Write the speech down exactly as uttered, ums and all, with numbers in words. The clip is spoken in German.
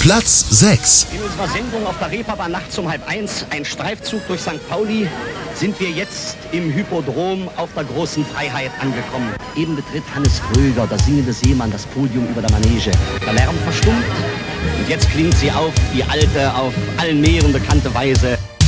Platz sechs. In unserer Sendung auf der Reeperbahn nachts um halb eins, ein Streifzug durch Sankt Pauli, sind wir jetzt im Hippodrom auf der großen Freiheit angekommen. Eben betritt Hannes Kröger, der singende Seemann, das Podium über der Manege. Der Lärm verstummt und jetzt klingt sie auf, die alte, auf allen Meeren bekannte Weise.